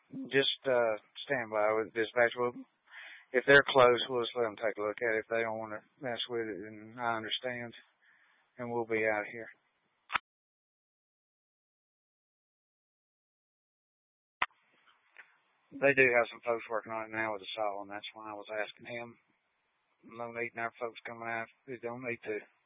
Just stand by with dispatch. If they're close, we'll just let them take a look at it. If they don't want to mess with it, then I understand, and we'll be out of here. They do have some folks working on it now with the saw, and that's why I was asking him. No need our folks coming out. They don't need to.